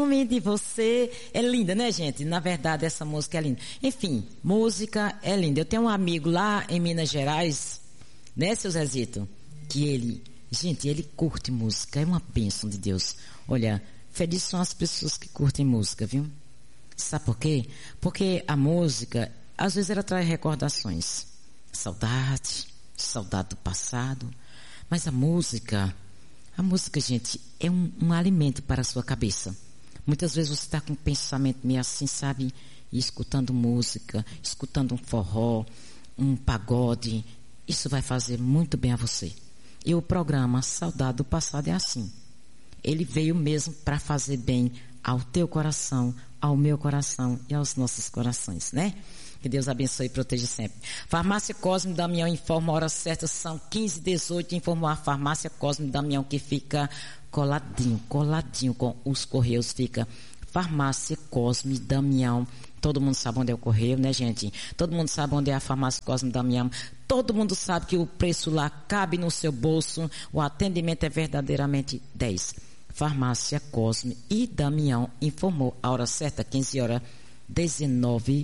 Nome de você é linda, né, gente? Na verdade, essa música é linda. Enfim, música é linda. Eu tenho um amigo lá em Minas Gerais, né, seu Zezito? Que ele curte música, é uma bênção de Deus. Olha, felizes são as pessoas que curtem música, viu? Sabe por quê? Porque a música, às vezes ela traz recordações. Saudade do passado. Mas a música, gente, é um alimento para a sua cabeça. Muitas vezes você está com um pensamento meio assim, sabe? E escutando música, escutando um forró, um pagode. Isso vai fazer muito bem a você. E o programa Saudade do Passado é assim. Ele veio mesmo para fazer bem ao teu coração, ao meu coração e aos nossos corações, né? Que Deus abençoe e proteja sempre. Farmácia Cosme Damião informa a hora certa, são 15h18, informou a Farmácia Cosme Damião que fica coladinho com os Correios, fica Farmácia Cosme Damião. Todo mundo sabe onde é o Correio, né, gente? Todo mundo sabe onde é a Farmácia Cosme Damião. Todo mundo sabe que o preço lá cabe no seu bolso. O atendimento é verdadeiramente 10. Farmácia Cosme e Damião informou a hora certa, 15h19.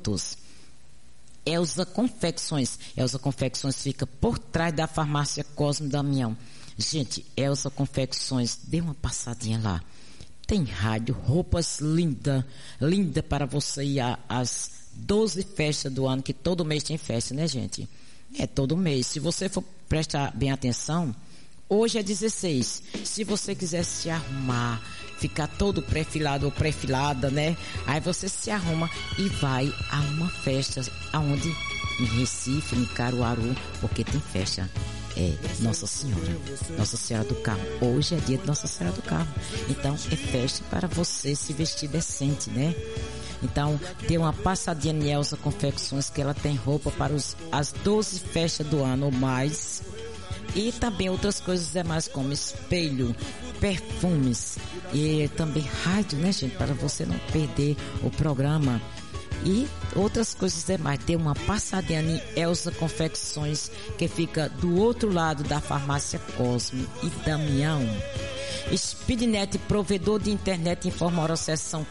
Elza Confecções fica por trás da Farmácia Cosme Damião. Gente, Elza Confecções, dê uma passadinha lá. Tem rádio, roupas linda para você ir às 12 festas do ano, que todo mês tem festa, né, gente? É todo mês. Se você for prestar bem atenção, hoje é 16. Se você quiser se arrumar, ficar todo pré-filado ou pré-filada, né? Aí você se arruma e vai a uma festa aonde? Em Recife, em Caruaru, porque tem festa. Nossa Senhora do Carmo. Hoje é dia de Nossa Senhora do Carmo. Então é festa para você se vestir decente, né? Então dê uma passadinha em Elza Confecções, que ela tem roupa para as 12 festas do ano ou mais. E também outras coisas demais, como espelho, perfumes e também rádio, né, gente? Para você não perder o programa. E outras coisas demais. Tem uma passadinha em Elza Confecções, que fica do outro lado da Farmácia Cosme e Damião. Speednet, provedor de internet, informa a hora sessão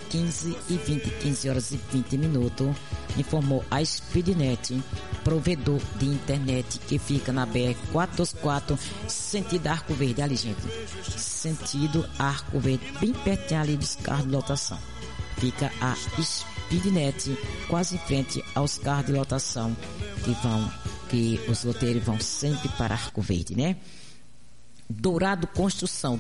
15h20. Informou a Speednet, provedor de internet, que fica na BR 424, sentido Arco Verde. Ali, gente, sentido Arco Verde, bem pertinho ali dos carros de lotação. Fica a Speednet, quase em frente aos carros de lotação que os loteiros vão sempre para Arco Verde, né? Dourado Construção,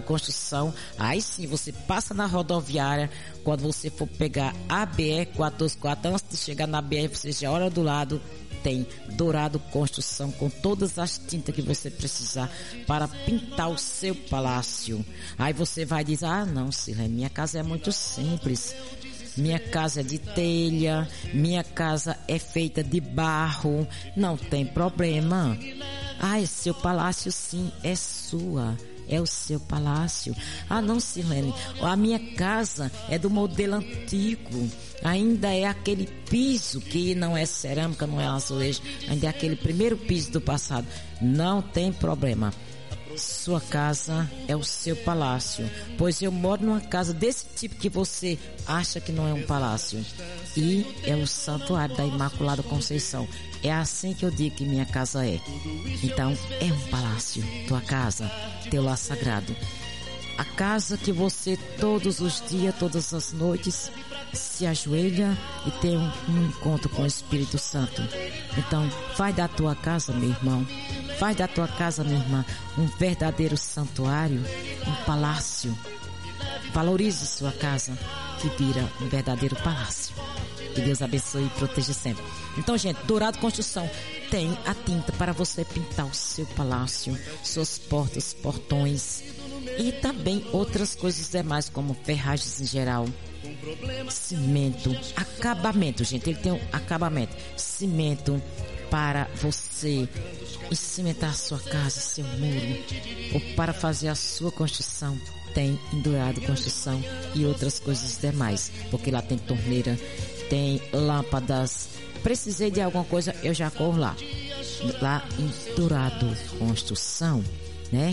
aí sim você passa na rodoviária, quando você for pegar a BR 424, antes de chegar na BR, você já olha do lado, tem Dourado Construção, com todas as tintas que você precisar para pintar o seu palácio. Aí você vai dizer, não, Silene, minha casa é muito simples, minha casa é de telha, minha casa é feita de barro. Não tem problema. Seu palácio sim, é sua. É o seu palácio. Não, Silene, a minha casa é do modelo antigo. Ainda é aquele piso que não é cerâmica, não é azulejo. Ainda é aquele primeiro piso do passado. Não tem problema. Sua casa é o seu palácio, pois eu moro numa casa desse tipo que você acha que não é um palácio, e é o Santuário da Imaculada Conceição. É assim que eu digo que minha casa é. Então é um palácio, tua casa, teu lar sagrado, a casa que você todos os dias, todas as noites se ajoelha e tem um encontro com o Espírito Santo. Então faz da tua casa, meu irmão, faz da tua casa, minha irmã, um verdadeiro santuário, um palácio. Valorize sua casa, que vira um verdadeiro palácio. Que Deus abençoe e proteja sempre. Então, gente, Dourado Construção tem a tinta para você pintar o seu palácio, suas portas, portões e também outras coisas demais, como ferragens em geral, cimento, acabamento, gente. Ele tem um acabamento, cimento para você cimentar sua casa, seu muro, ou para fazer a sua construção. Tem em Dourado Construção e outras coisas demais, porque lá tem torneira, tem lâmpadas. Precisei de alguma coisa, eu já corro lá em Dourado Construção, né?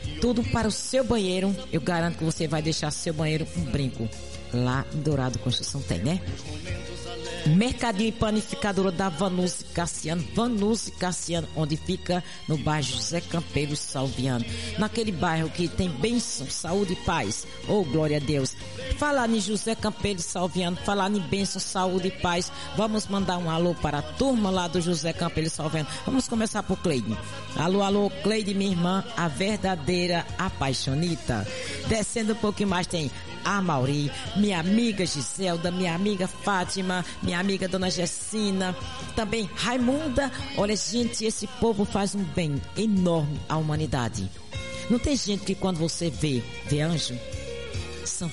Tudo para o seu banheiro. Eu garanto que você vai deixar seu banheiro um brinco. Lá em Dourado Construção tem, né? Mercadinho e panificadora da Vanucci Cassiano, onde fica no bairro José Campelo Salviano, naquele bairro que tem bênção, saúde e paz. Oh, glória a Deus. Falar em José Campelo Salviano, falar em bênção, saúde e paz. Vamos mandar um alô para a turma lá do José Campelo Salviano. Vamos começar por Cleide. Alô, Cleide, minha irmã, a verdadeira apaixonita. Descendo um pouquinho mais tem a Mauri, minha amiga Giselda, minha amiga Fátima, minha amiga Dona Gessina, também Raimunda. Olha, gente, esse povo faz um bem enorme à humanidade. Não tem gente que quando você vê anjo, são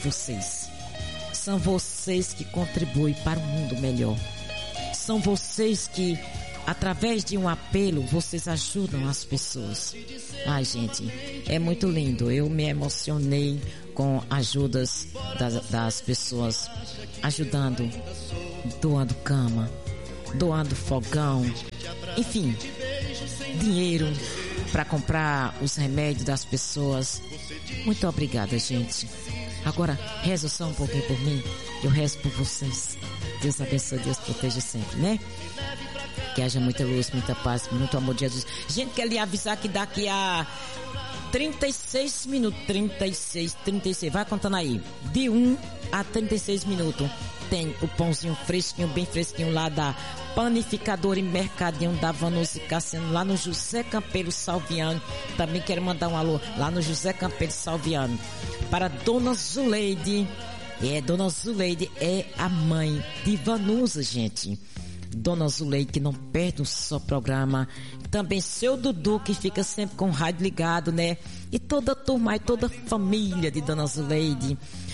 vocês que contribuem para um mundo melhor. São vocês que, através de um apelo, vocês ajudam as pessoas. Ai, gente, é muito lindo. Eu me emocionei com ajudas das pessoas, ajudando, doando cama, doando fogão, enfim, dinheiro para comprar os remédios das pessoas. Muito obrigada, gente. Agora, reza só um pouquinho por mim. Eu rezo por vocês. Deus abençoe, Deus proteja sempre, né? Que haja muita luz, muita paz, muito amor de Jesus. Gente, quer lhe avisar que daqui a 36 minutos, 36, vai contando aí, de 1 a 36 minutos, tem o pãozinho fresquinho, bem fresquinho lá da panificadora e mercadinho da Vanucci Cassiano, lá no José Campelo Salviano. Também quero mandar um alô lá no José Campelo Salviano para Dona Zuleide. Dona Zuleide é a mãe de Vanusa, gente. Dona Zuleide, que não perde um só programa. Também seu Dudu, que fica sempre com o rádio ligado, né? E toda a turma, e toda a família de Dona Zuleide.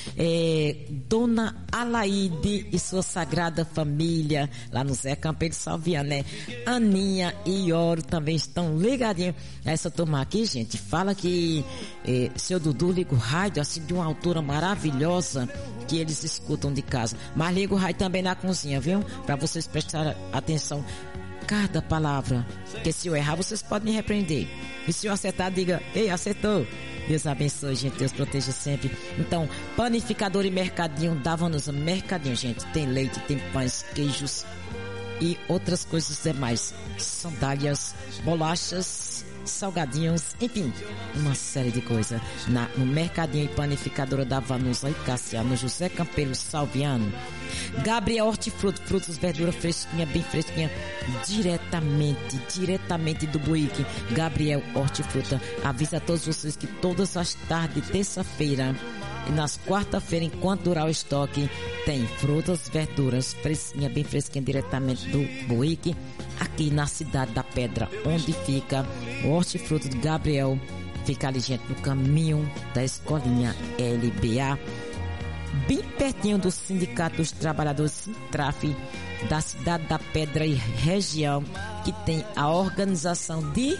Dona Alaide e sua sagrada família, lá no Zé Campelo Salviano, né? Aninha e Ioro também estão ligadinhos a essa turma aqui, gente. Fala que seu Dudu liga o rádio, assim, de uma altura maravilhosa, que eles escutam de casa. Mas liga o rádio também na cozinha, viu? Para vocês prestarem atenção cada palavra, porque se eu errar, vocês podem me repreender. E se eu acertar, diga, ei, acertou. Deus abençoe, gente, Deus proteja sempre. Então, panificador e mercadinho, dava-nos mercadinho, gente. Tem leite, tem pães, queijos e outras coisas demais. Sandálias, bolachas, salgadinhos, enfim, uma série de coisas. No mercadinho e panificadora da Vanusa e Cassiano, no José Campelo Salviano. Gabriel Hortifruti, frutas, verduras fresquinha, bem fresquinha, diretamente do Buíque. Gabriel Hortifruta avisa a todos vocês que todas as tardes, terça-feira e nas quarta-feiras, enquanto durar o estoque, tem frutas, verduras fresquinha, bem fresquinha, diretamente do Buíque, aqui na Cidade da Pedra, onde fica o Hortifruti do Gabriel. Fica ali, gente, no caminho da escolinha LBA, bem pertinho do Sindicato dos Trabalhadores Sintraf, da Cidade da Pedra e região, que tem a organização de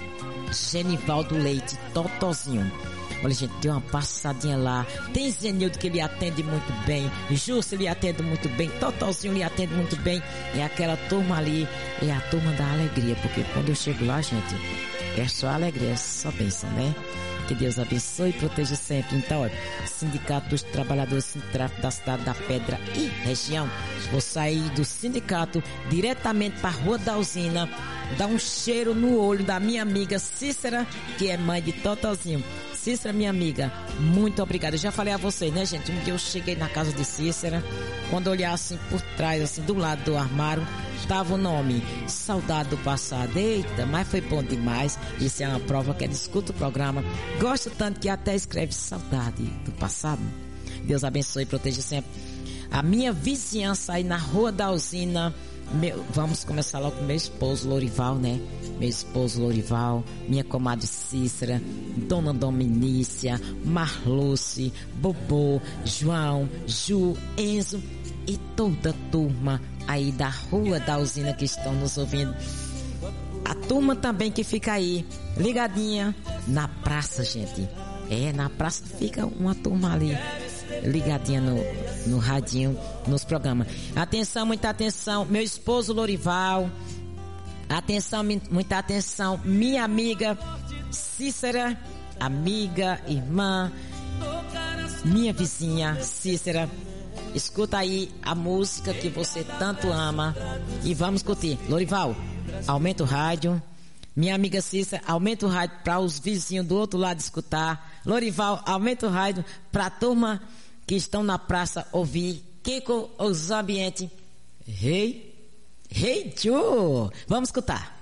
Genivaldo Leite Totozinho. Olha, gente, tem uma passadinha lá. Tem Zenildo, que ele atende muito bem. Justo, ele atende muito bem. Totozinho, ele atende muito bem. É aquela turma ali, é a turma da alegria. Porque quando eu chego lá, gente, é só alegria, é só bênção, né? Que Deus abençoe e proteja sempre. Então, olha, Sindicato dos Trabalhadores Sintraf da Cidade da Pedra e região. Vou sair do sindicato diretamente para a Rua da Usina, dar um cheiro no olho da minha amiga Cícera, que é mãe de Totozinho. Cícera, minha amiga, muito obrigada. Eu já falei a vocês, né, gente? Um dia eu cheguei na casa de Cícera, quando eu olhar assim por trás, assim, do lado do armário, tava o nome Saudade do Passado. Eita, mas foi bom demais. Isso é uma prova que ela escuta o programa. Gosto tanto que até escreve Saudade do Passado. Deus abençoe e proteja sempre. A minha vizinhança aí na Rua da Usina. Vamos começar logo com meu esposo Lorival, né? Meu esposo Lorival, minha comadre Cícera, Dona Dominícia, Marluce, Bobô, João, Ju, Enzo e toda a turma aí da Rua da Usina que estão nos ouvindo. A turma também que fica aí, ligadinha na praça, gente. Na praça fica uma turma ali, ligadinha no radinho, nos programas. Atenção, muita atenção, meu esposo Lorival. Atenção, muita atenção, minha amiga Cícera amiga, irmã, minha vizinha Cícera. Escuta aí a música que você tanto ama e vamos curtir. Lorival, aumenta o rádio. Minha amiga Cícera, aumenta o rádio para os vizinhos do outro lado escutar. Lorival, aumenta o rádio para a turma que estão na praça ouvir. Kiko, os ambientes. Hey, Joe, vamos escutar.